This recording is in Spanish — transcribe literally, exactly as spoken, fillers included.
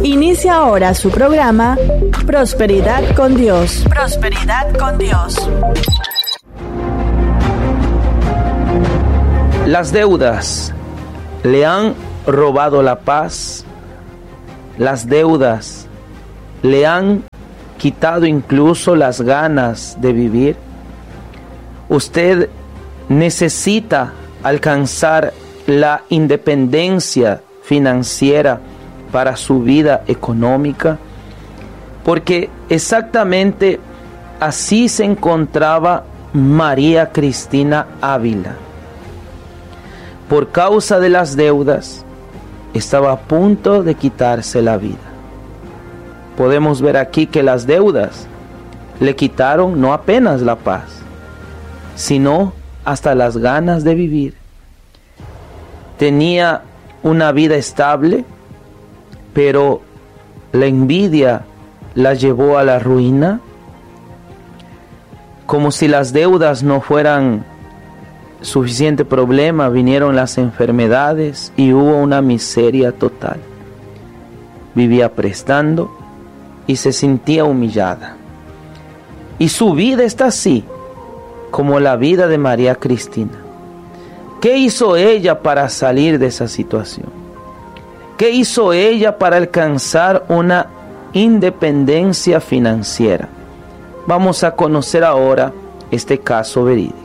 Inicia ahora su programa Prosperidad con Dios. Prosperidad con Dios. Las deudas le han robado la paz. Las deudas le han quitado incluso las ganas de vivir. Usted necesita alcanzar la independencia financiera para su vida económica, porque exactamente así se encontraba María Cristina Ávila. Por causa de las deudas, estaba a punto de quitarse la vida. Podemos ver aquí que las deudas le quitaron no apenas la paz, sino hasta las ganas de vivir. Tenía una vida estable, pero la envidia la llevó a la ruina. Como si las deudas no fueran suficiente problema, vinieron las enfermedades y hubo una miseria total. Vivía prestando y se sentía humillada. Y su vida está así, como la vida de María Cristina. ¿Qué hizo ella para salir de esa situación? ¿Qué hizo ella para alcanzar una independencia financiera? Vamos a conocer ahora este caso verídico.